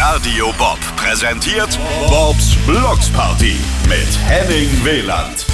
Radio Bob präsentiert Bobs Blocksparty mit Henning Wieland.